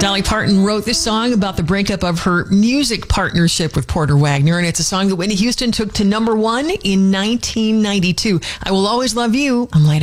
Dolly Parton wrote this song about the breakup of her music partnership with Porter Wagoner, and it's a song that Whitney Houston took to #1 in 1992. I Will Always Love You. I'm Lena.